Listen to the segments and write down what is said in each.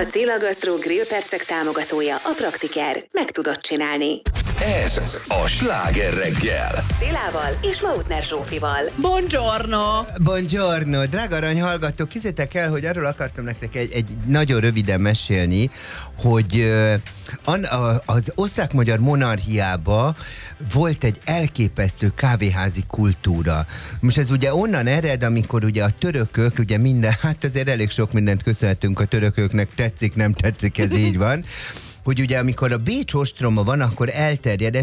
A Cilla Gastro Grill percek támogatója a Praktiker. Meg tudod csinálni. Ez a Sláger reggel. Cillával és Mautner Zsófival. Buongiorno! Buongiorno! Drága arany hallgatók, képzeljétek el, hogy arról akartam nektek egy nagyon röviden mesélni, hogy az osztrák-magyar monarchiában volt egy elképesztő kávéházi kultúra. Most ez ugye onnan ered, amikor ugye a törökök, ugye minden, hát azért elég sok mindent köszönhetünk a törököknek, tetszik, nem tetszik, ez így van, hogy ugye amikor a Bécs ostroma van, akkor elterjed,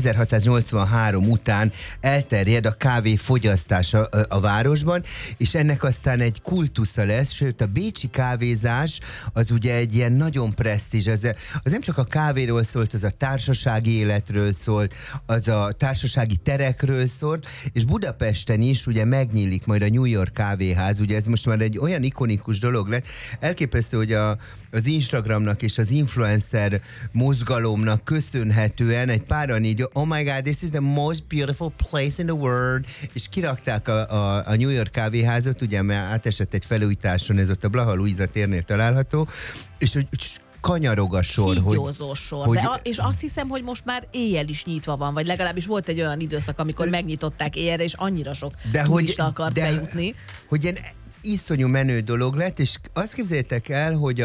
1683 után elterjed a kávé fogyasztása a városban, és ennek aztán egy kultusza lesz, sőt a bécsi kávézás az ugye egy ilyen nagyon presztízs, az nem csak a kávéról szólt, az a társasági életről szólt, az a társasági terekről szólt, és Budapesten is ugye megnyílik majd a New York kávéház, ugye ez most már egy olyan ikonikus dolog lett, elképesztő, hogy az Instagramnak és az influencer mozgalomnak köszönhetően egy páran így, oh my god, this is the most beautiful place in the world, és kirakták a New York kávéházat, ugye, mert átesett egy felújításon, ez ott a Blaha Luisa térnél található, és hogy kanyarog a sor. Kígyózó sor. És azt hiszem, hogy most már éjjel is nyitva van, vagy legalábbis volt egy olyan időszak, amikor megnyitották éjjelre, és annyira sok turista akart bejutni. Hogy ilyen iszonyú menő dolog lett, és azt képzeljétek el, hogy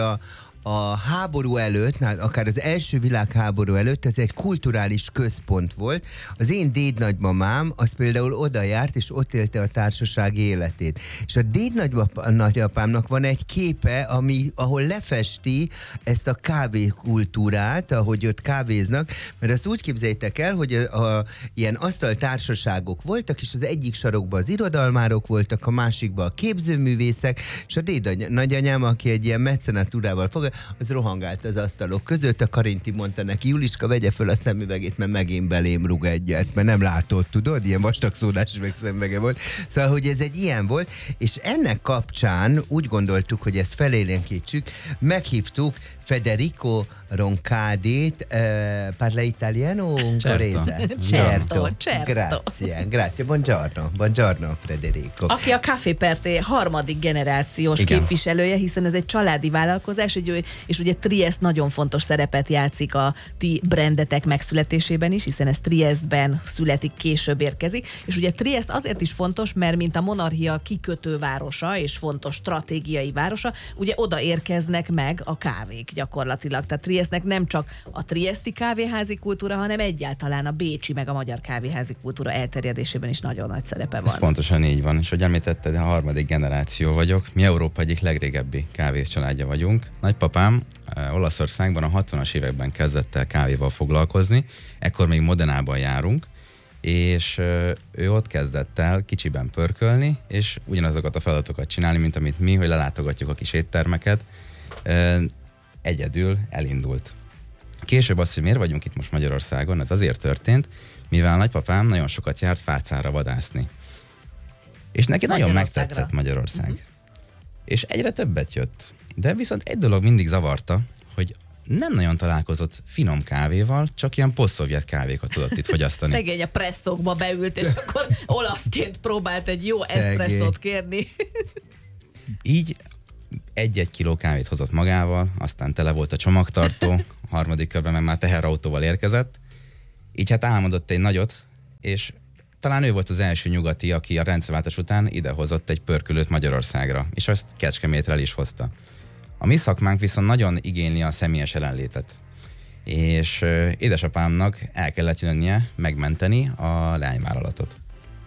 a háború előtt, akár az első világháború előtt ez egy kulturális központ volt. Az én dédnagymamám az például oda járt, és ott élte a társaság életét. És a dédnagyapámnak van egy képe, ahol lefesti ezt a kávékultúrát, ahogy ott kávéznak, mert azt úgy képzeljétek el, hogy ilyen asztaltársaságok voltak, és az egyik sarokban az irodalmárok voltak, a másikban a képzőművészek, és a dédnagyanyám, aki egy ilyen mecenatúrával fog, az rohangált az asztalok között, a Karinti mondta neki, Juliska, vegye föl a szemüvegét, mert megint belém rúg egyet, mert nem látod, tudod, ilyen vastagszódás szemüvege volt. Szóval, hogy ez egy ilyen volt, és ennek kapcsán úgy gondoltuk, hogy ezt felélénkítsük, meghívtuk Federico Roncadét, parla italiano? Certo. Grazie, buongiorno Federico. Aki a Café Perté harmadik generációs képviselője, hiszen ez egy családi vállalkozás, és ugye Trieste nagyon fontos szerepet játszik a ti brandetek megszületésében is, hiszen ez Triestben születik, később érkezik, és ugye Trieste azért is fontos, mert mint a monarchia kikötő városa, és fontos stratégiai városa, ugye oda érkeznek meg a kávék gyakorlatilag. Tehát Triestnek nem csak a trieszti kávéházi kultúra, hanem egyáltalán a bécsi meg a magyar kávéházi kultúra elterjedésében is nagyon nagy szerepe van. Ez pontosan így van, és hogy említetted, a harmadik generáció vagyok. Mi Európa egyik legrégebbi kávézcsaládja vagyunk. Nagypapám Olaszországban a 60-as években kezdett el kávéval foglalkozni, ekkor még Modenában járunk, és ő ott kezdett el kicsiben pörkölni, és ugyanazokat a feladatokat csinálni, mint amit mi, hogy lelátogatjuk a kis éttermeket. Egyedül elindult. Később azt, hogy miért vagyunk itt most Magyarországon, ez azért történt, mivel nagypapám nagyon sokat járt fácára vadászni. És neki nagyon megtetszett Magyarország. És egyre többet jött. De viszont egy dolog mindig zavarta, hogy nem nagyon találkozott finom kávéval, csak ilyen posztszovjet kávékat tudott itt fogyasztani. Szegény a presszokba beült, és akkor olaszként próbált egy jó eszpresszót kérni. Így 1-1 kiló kávét hozott magával, aztán tele volt a csomagtartó, a harmadik körben meg már teherautóval érkezett. Így hát álmodott egy nagyot, és talán ő volt az első nyugati, aki a rendszerváltás után idehozott egy pörkölőt Magyarországra, és azt Kecskemétre el is hozta. A mi szakmánk viszont nagyon igényli a személyes jelenlétet. És édesapámnak el kellett jönnie megmenteni a leányvállalatot.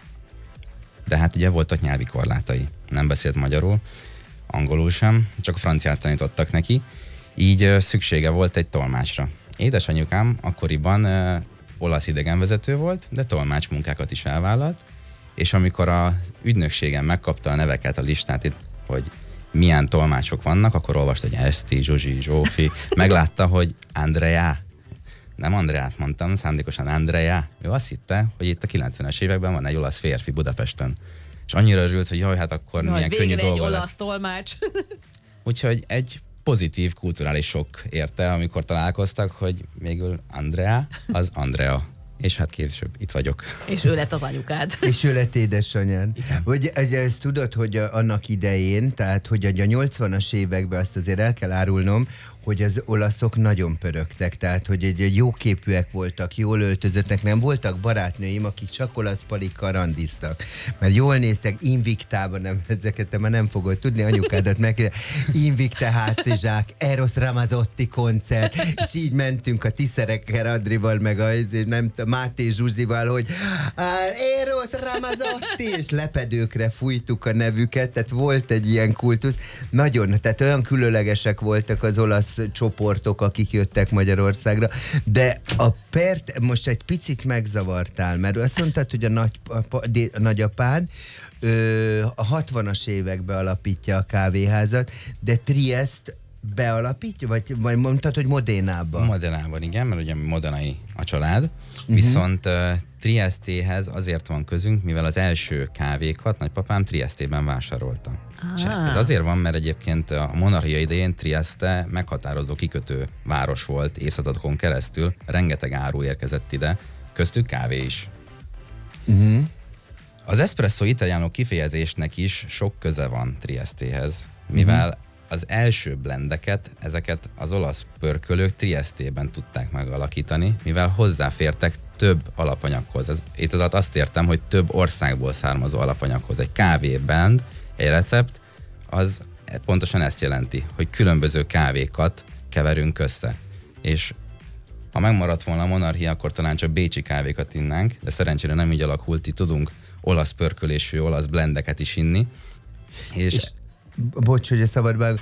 De hát ugye voltak nyelvi korlátai. Nem beszélt magyarul, angolul sem, csak a franciát tanítottak neki, így szüksége volt egy tolmácsra. Édesanyukám akkoriban olasz idegenvezető volt, de tolmács munkákat is elvállalt, és amikor az ügynökségen megkapta a neveket, a listát itt, hogy milyen tolmácsok vannak, akkor olvasta, hogy Eszti, Zsuzsi, Zsófi, meglátta, hogy Andrea. Nem Andreát mondtam, szándékosan Andrea. Ő azt hitte, hogy itt a 90-es években van egy olasz férfi Budapesten. És annyira örült, hogy jaj, hát akkor milyen könnyű dolga egy olasz lesz. tolmács. Úgyhogy egy pozitív kulturális sok érte, amikor találkoztak, hogy végül Andrea az Andrea. és hát később itt vagyok. És ő lett az anyukád. És ő lett édesanyád. Hogy ezt tudod, hogy annak idején, tehát hogy a 80-as években azt azért el kell árulnom, hogy az olaszok nagyon pörögtek, tehát hogy egy jóképűek voltak, jól öltözöttek, nem voltak barátnőim, akik csak olasz palikkal randiztak. Mert jól néztek, Invictában, nem, ezeket te már nem fogod tudni, anyukádat meg. Invicta hátizsák, Eros Ramazzotti koncert, és így mentünk a Tiszerekkel Adrival, meg a nem tudom, Máté Zsuzsival, hogy Eros Ramazzotti, és lepedőkre fújtuk a nevüket, tehát volt egy ilyen kultusz. Nagyon, tehát olyan különlegesek voltak az olasz csoportok, akik jöttek Magyarországra, de a Pert most egy picit megzavartál, mert azt mondtad, hogy a nagyapád a 60-as években alapítja a kávéházat, de Triest bealapítja? Vagy mondtad, hogy Modénában? Modénában, igen, mert ugye modenai a család, viszont Triestéhez azért van közünk, mivel az első kávékat nagypapám Triestében vásárolta. Ez azért van, mert egyébként a monarchia idején Trieste meghatározó kikötő város volt évszázadokon keresztül, rengeteg áru érkezett ide, köztük kávé is. Az espresso italiano kifejezésnek is sok köze van Triestéhez, mivel az első blendeket, ezeket az olasz pörkölők Triestében tudták megalakítani, mivel hozzáfértek több alapanyaghoz. Itt alatt azt értem, hogy több országból származó alapanyaghoz. Egy kávéblend, egy recept, az pontosan ezt jelenti, hogy különböző kávékat keverünk össze. És ha megmaradt volna a monarchia, akkor talán csak bécsi kávékat innánk, de szerencsére nem így alakult, így tudunk olasz pörkölésű, olasz blendeket is inni. És bocs, hogy a szabadban.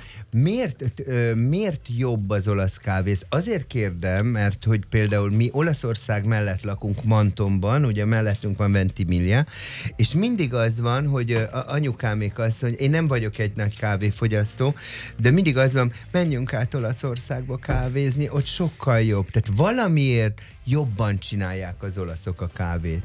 Miért jobb az olasz kávéz? Azért kérdem, mert hogy például mi Olaszország mellett lakunk Mantonban, ugye mellettünk van Ventimiglia, és mindig az van, hogy anyukámék azt mondja, én nem vagyok egy nagy kávéfogyasztó, de mindig az van, menjünk át Olaszországba kávézni, ott sokkal jobb. Tehát valamiért jobban csinálják az olaszok a kávét.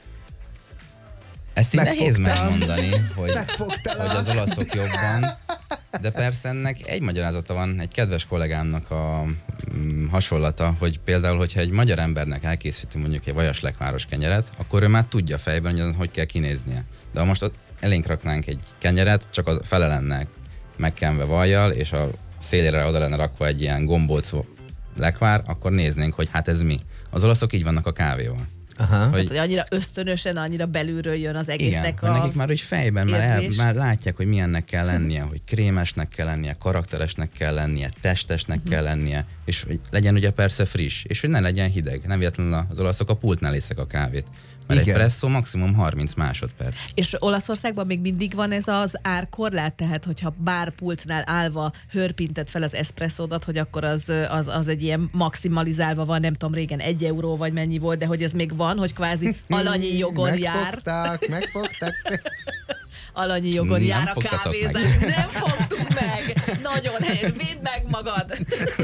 Ezt így nehéz megmondani, hogy az olaszok jobban, de persze ennek egy magyarázata van, egy kedves kollégámnak a hasonlata, hogy például, hogyha egy magyar embernek elkészítünk mondjuk egy vajaslekváros kenyeret, akkor ő már tudja fejben, hogy kell kinéznie. De ha most ott elénk raknánk egy kenyeret, csak a fele lenne megkenve vajjal, és a szélére oda lenne rakva egy ilyen gombóc lekvár, akkor néznénk, hogy hát ez mi. Az olaszok így vannak a kávéval. Aha. Hogy annyira ösztönösen, annyira belülről jön az egésznek igen, nekik már úgy fejben már látják, hogy milyennek kell lennie, hogy krémesnek kell lennie, karakteresnek kell lennie, testesnek kell lennie, és hogy legyen ugye persze friss, és hogy ne legyen hideg. Nem véletlenül az olaszok a pultnál iszek a kávét. Mert igen. Egy presszó maximum 30 másodperc. És Olaszországban még mindig van ez az árkorlát, tehát hogyha bárpultnál állva hörpinted fel az eszpresszódat, hogy akkor az egy ilyen maximalizálva van, nem tudom, régen 1 euró vagy mennyi volt, de hogy ez még van, hogy kvázi alanyi jogon jár. Megfogták. Alanyi jogon jár a kávézás. Nem fogtuk meg! Nagyon helyes, védd meg magad!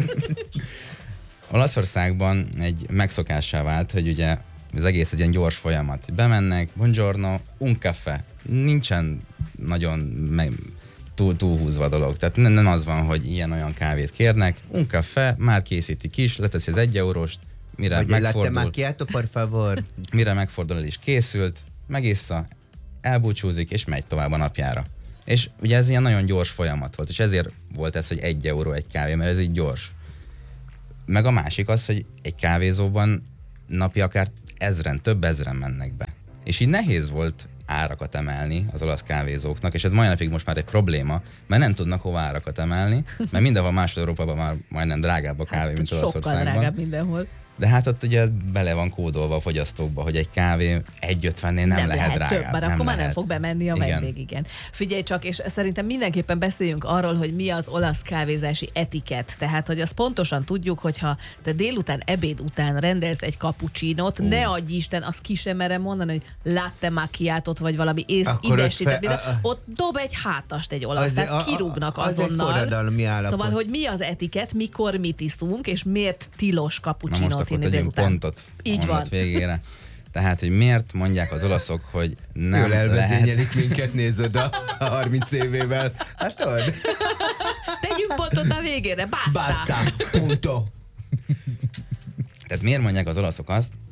Olaszországban egy megszokássá vált, hogy ugye az egész egy ilyen gyors folyamat. Bemennek, buongiorno, un caffè. Nincsen nagyon túlhúzva a dolog. Tehát nem az van, hogy ilyen-olyan kávét kérnek. Un caffè, már készítik is, leteszi az 1 euróst, mire megfordul, el is készült, megissza, elbúcsúzik, és megy tovább a napjára. És ugye ez ilyen nagyon gyors folyamat volt, és ezért volt ez, hogy 1 euró egy kávé, mert ez így gyors. Meg a másik az, hogy egy kávézóban napi akár több ezren mennek be. És így nehéz volt árakat emelni az olasz kávézóknak, és ez mai napig most már egy probléma, mert nem tudnak hova árakat emelni, mert mindenhol Máshol-Európában már majdnem drágább a kávé, mint Olaszországban. Sokkal drágább mindenhol. De hát ott ugye bele van kódolva a fogyasztókba, hogy egy kávé 1,50-nél nem lehet drágább. Több, mert akkor már nem fog bemenni a vendég, igen. Figyelj csak, és szerintem mindenképpen beszéljünk arról, hogy mi az olasz kávézási etikett. Tehát, hogy azt pontosan tudjuk, hogyha te délután, ebéd után rendelsz egy cappuccinót, ne adj Isten, azt ki sem merem mondani, hogy latte macchiatót, vagy valami ott dob egy hátast egy olasz, tehát kirúgnak azonnal. Szóval, hogy mi az etikett, mikor mit iszunk, és miért tilos cappuccinót inni délután. Pontot így van. Végére. Tehát, hogy miért mondják az olaszok, hogy nem jól elvezényelik minket, nézd oda 30 évével. Hát tudod? Tegyünk pontot a végére, basta. Punto. Tehát miért mondják az olaszok azt,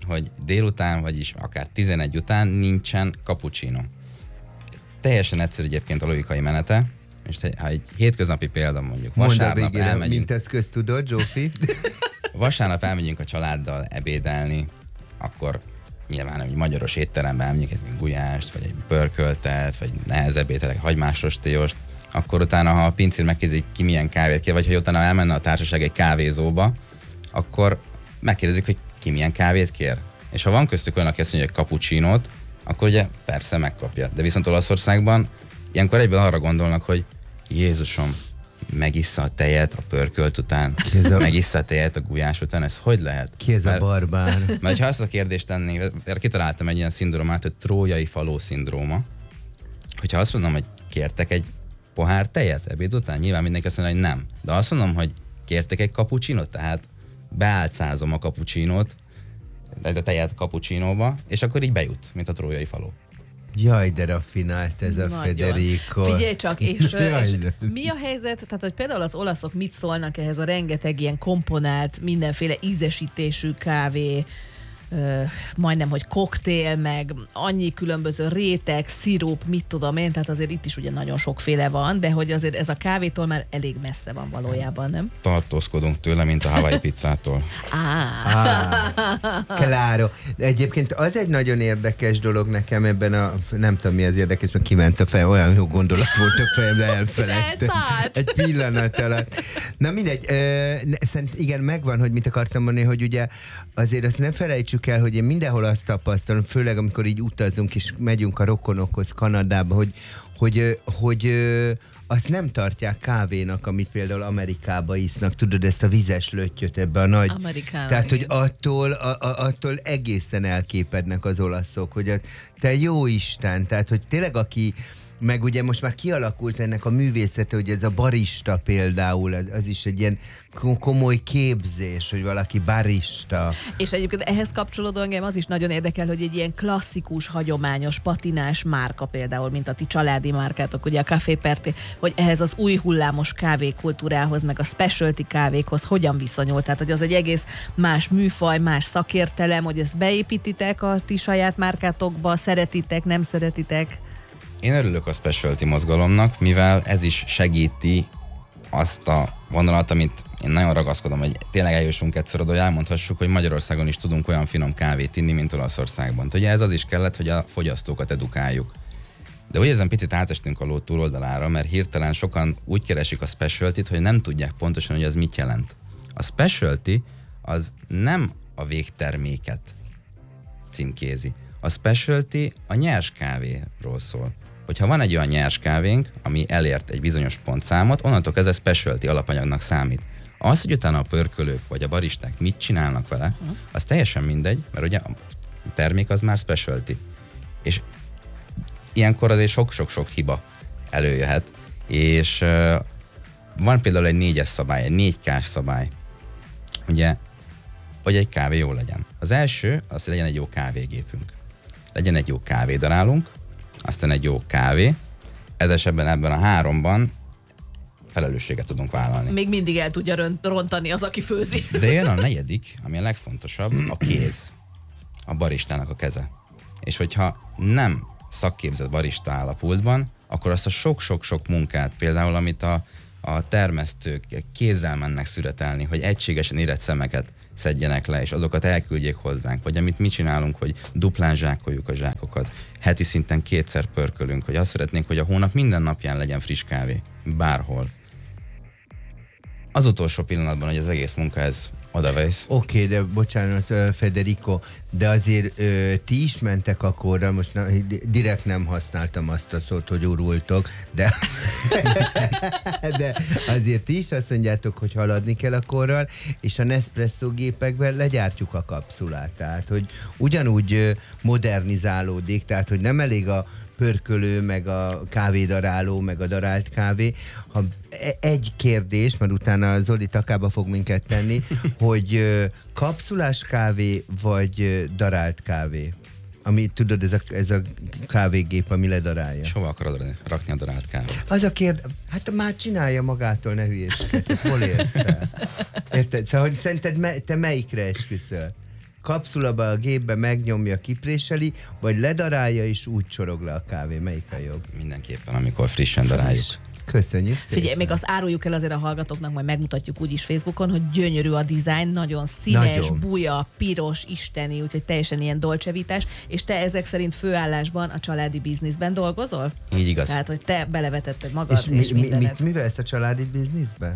hogy délután, vagyis akár 11 után nincsen cappuccino. Teljesen egyszerű egyébként a logikai menete, és ha egy hétköznapi példa mondjuk, vasárnap elmegyünk... Mint ezt köztudod, Zsófi? Vasárnap elmegyünk a családdal ebédelni, akkor nyilván egy magyaros étterembe elmegyünk, ez gulyást, vagy egy pörköltet, vagy nehezebb ételek, hagymás rostélyost, akkor utána, ha a pincér megkérdezik, ki milyen kávét kér, vagy ha utána elmenne a társaság egy kávézóba, akkor megkérdezik, hogy ki milyen kávét kér. És ha van köztük olyan, aki azt mondja, hogy cappuccinót, akkor ugye persze megkapja. De viszont Olaszországban ilyenkor egyből arra gondolnak, hogy Jézusom, megissza a tejet a pörkölt után, megissza a tejet a gulyás után, ez hogy lehet? Ki ez a barbár? Mert ha azt a kérdést tennénk, kitaláltam egy ilyen szindrómát, hogy trójai faló szindróma, hogyha azt mondom, hogy kértek egy pohár tejet ebéd után, nyilván mindenki azt mondja, hogy nem. De azt mondom, hogy kértek egy cappuccinót, tehát beálcázom a cappuccinót, a tejet cappuccinóba, és akkor így bejut, mint a trójai faló. Jaj, de raffinált ez a Nagyon. Federico. Figyelj csak, és mi a helyzet, tehát hogy például az olaszok mit szólnak ehhez a rengeteg ilyen komponált, mindenféle ízesítésű kávé, majdnem, hogy koktél, meg annyi különböző réteg, szirup, mit tudom én, tehát azért itt is ugye nagyon sokféle van, de hogy azért ez a kávétól már elég messze van valójában, nem? Tartózkodunk tőle, mint a Hawaii pizzától. Claro. De egyébként az egy nagyon érdekes dolog nekem ebben a, nem tudom mi az érdekes, mert kiment a fejem, olyan jó gondolat volt a fejemre, elfelejtem. Egy pillanat alatt. Na mindegy, igen, megvan, hogy mit akartam mondani, hogy ugye azért azt nem felejtsük el, hogy én mindenhol azt tapasztalom, főleg amikor így utazunk és megyünk a rokonokhoz Kanadába, hogy azt nem tartják kávénak, amit például Amerikába isznak, tudod, ezt a vizes löttyöt ebbe a nagy... Amerikának, tehát, igen. hogy attól egészen elképednek az olaszok, hogy te jó Isten, tehát, hogy tényleg aki meg ugye most már kialakult ennek a művészete, hogy ez a barista például, az is egy ilyen komoly képzés, hogy valaki barista. És egyébként ehhez kapcsolódóan engem az is nagyon érdekel, hogy egy ilyen klasszikus, hagyományos, patinás márka például, mint a ti családi márkátok, ugye a Café Perté, hogy ehhez az új hullámos kávékultúrához, meg a specialty kávékhoz hogyan viszonyul? Tehát, hogy az egy egész más műfaj, más szakértelem, hogy ezt beépítitek a ti saját márkátokba, szeretitek, nem szeretitek? Én örülök a specialty mozgalomnak, mivel ez is segíti azt a vonalat, amit én nagyon ragaszkodom, hogy tényleg eljussunk egyszer oda, hogy elmondhassuk, hogy Magyarországon is tudunk olyan finom kávét inni, mint Olaszországban. Ugye ez az is kellett, hogy a fogyasztókat edukáljuk. De úgy érzem, picit átestünk a ló túloldalára, mert hirtelen sokan úgy keresik a specialtyt, hogy nem tudják pontosan, hogy az mit jelent. A specialty az nem a végterméket címkézi. A specialty a nyers kávéról szól. Hogyha van egy olyan nyers kávénk, ami elért egy bizonyos pontszámot, onnantól kezdve specialty alapanyagnak számít. Az, hogy utána a pörkölők vagy a baristák mit csinálnak vele, az teljesen mindegy, mert ugye a termék az már specialty. És ilyenkor azért sok-sok hiba előjöhet. És van például egy 4-es szabály, egy 4K-s szabály. Ugye, hogy egy kávé jó legyen. Az első, az, hogy legyen egy jó kávégépünk. Legyen egy jó kávédarálunk, aztán egy jó kávé. Ez esetben ebben a 3-ban felelősséget tudunk vállalni. Még mindig el tudja rontani az, aki főzi. De jön a 4., ami a legfontosabb, a kéz. A baristának a keze. És hogyha nem szakképzett barista áll a pultban, akkor azt a sok-sok-sok munkát, például amit a termesztők kézzel mennek szüretelni, hogy egységesen érett szemeket szedjenek le, és azokat elküldjék hozzánk, vagy amit mi csinálunk, hogy duplán zsákoljuk a zsákokat, heti szinten 2-szer pörkölünk, hogy azt szeretnénk, hogy a hónap minden napján legyen friss kávé, bárhol. Az utolsó pillanatban, hogy az egész munka ez odavész. Oké, de bocsánat, Federico, de azért ti is mentek a korra, most direkt nem használtam azt a szót, hogy urultok, de azért ti is azt mondjátok, hogy haladni kell a korral, és a Nespresso gépekben legyártjuk a kapszulát, tehát hogy ugyanúgy modernizálódik, tehát hogy nem elég a pörkölő, meg a kávédaráló, meg a darált kávé. Ha egy kérdés, mert utána Zoli takába fog minket tenni, hogy kapszulás kávé, vagy darált kávé? Ami, tudod, ez a kávégép, ami ledarálja. És hova akarod rakni a darált kávét? Az a hát már csinálja magától, ne hülyéskedj. Hol érsz te? Érted? Szóval, hogy szerinted te melyikre esküszöl? kapszulaba a gépbe megnyomja, kipréseli, vagy ledarálja és úgy csorog le a kávé? Melyik a jobb? Mindenképpen, amikor frissen daráljuk. Köszönjük szépen. Figyelj, még azt áruljuk el azért a hallgatóknak, majd megmutatjuk úgyis Facebookon, hogy gyönyörű a dizájn, nagyon színes, nagyon. buja, piros, isteni, úgyhogy teljesen ilyen dolcsevítás, és te ezek szerint főállásban a családi bizniszben dolgozol? Így igaz. Tehát, hogy te belevetetted magad, és És mivel a családi bizniszbe?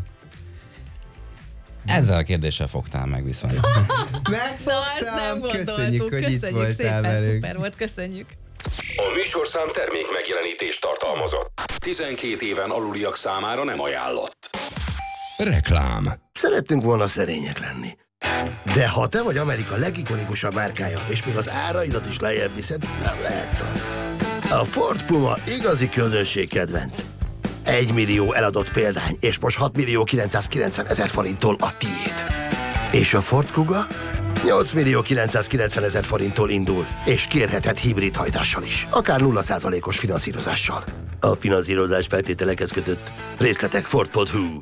Ezzel a kérdéssel fogtál meg viszont. Megfogtam! Köszönjük, hogy itt voltál szépen, velünk. szuper volt, köszönjük. A műsorszám termék megjelenítést tartalmazott. 12 éven aluliak számára nem ajánlott. Reklám. Szerettünk volna szerények lenni. De ha te vagy Amerika legikonikusabb márkája, és még az áraidat is lejjebb viszed, nem lehetsz az. A Ford Puma igazi közönségkedvenc. 1 millió eladott példány, és most 6 millió 990 000 forinttól a tiéd. És a Ford Kuga 8 millió 990 000 forinttól indul, és kérheted hibrid hajtással is, akár 0%-os finanszírozással. A finanszírozás feltételekhez kötött. Részletek Ford.hu.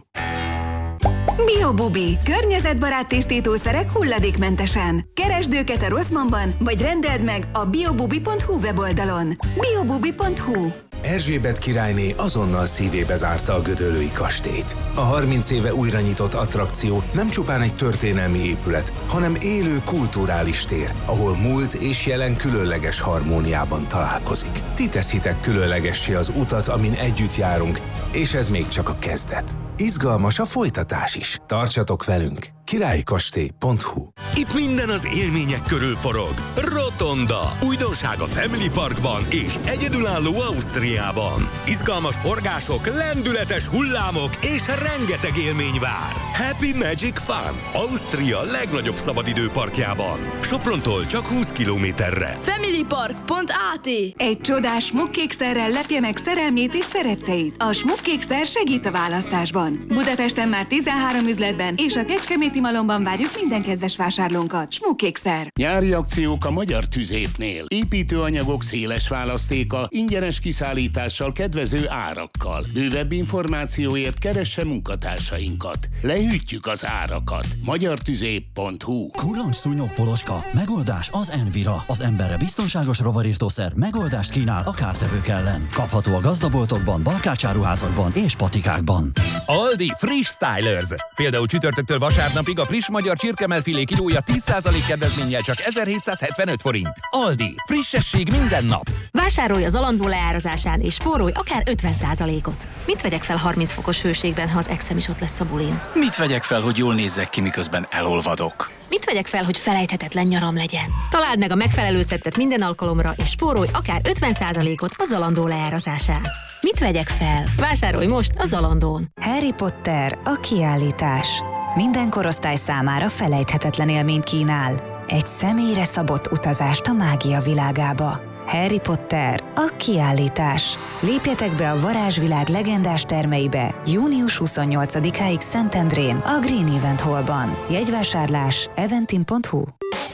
Biobubi. Környezetbarát tisztítószerek hulladékmentesen. Keresd őket a Rossmannban, vagy rendeld meg a biobubi.hu weboldalon. biobubi.hu. Erzsébet királyné azonnal szívébe zárta a gödöllői kastélyt. A 30 éve újra nyitott attrakció nem csupán egy történelmi épület, hanem élő kulturális tér, ahol múlt és jelen különleges harmóniában találkozik. Ti teszitek különlegessé az utat, amin együtt járunk, és ez még csak a kezdet. Izgalmas a folytatás is. Tartsatok velünk! királykastély.hu. Itt minden az élmények körül forog. Rotonda. Újdonság a Family Parkban és egyedülálló Ausztriában. Izgalmas forgások, lendületes hullámok és rengeteg élmény vár. Happy Magic Fun. Ausztria legnagyobb szabadidőparkjában. Soprontól csak 20 kilométerre. Familypark.at. Egy csodás smukkékszerrel lepje meg szerelmét és szeretteit. A smukkékszer segít a választásban. Budapesten már 13 üzletben és a Kecskeméti Malomban várjuk minden kedves vásárlónkat. Smukkékszer. Nyári akciók a Magyar Tüzépnél. Építőanyagok széles választéka, ingyenes kiszállítással, kedvező árakkal. Bővebb információért keresse munkatársainkat. Lehűtjük az árakat. magyartüzép.hu. Kullancs szúnyog poloska. Megoldás az Envira. Az emberre biztonságos rovarirtószer megoldást kínál a kártevők ellen. Kapható a gazdaboltokban, barkácsáruházakban és patikákban. Aldi Friss Stylers. Például csütörtöktől vasárnapig a friss magyar csirkemelfilé kilója 10% kedvezménnyel csak 1775 forint. Aldi. Frissesség minden nap. Vásárolj az Zalando leárazásán és spórolj akár 50%-ot. Mit vegyek fel 30 fokos hőségben, ha az exem is ott lesz a bulin? Mit vegyek fel, hogy jól nézzek ki, miközben elolvadok? Mit vegyek fel, hogy felejthetetlen nyaram legyen? Találd meg a megfelelő szettet minden alkalomra, és spórolj akár 50%-ot a Zalando leárazásán. Mit vegyek fel? Vásárolj most a Zalandón. Harry Potter a kiállítás. Minden korosztály számára felejthetetlen élményt kínál. Egy személyre szabott utazást a mágia világába. Harry Potter a kiállítás. Lépjetek be a varázsvilág legendás termeibe június 28-áig Szentendrén a Green Event Hallban. Jegyvásárlás eventim.hu.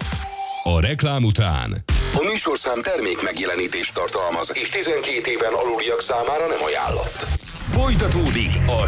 A reklám után a műsorszám termék megjelenítést tartalmaz, és 12 éven aluliak számára nem ajánlott. Folytatódik a